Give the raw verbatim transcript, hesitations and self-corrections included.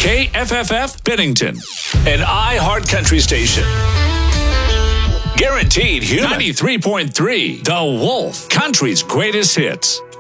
K F F F Bennington, an iHeart Country station. Guaranteed human. ninety-three point three, The Wolf, country's greatest hits.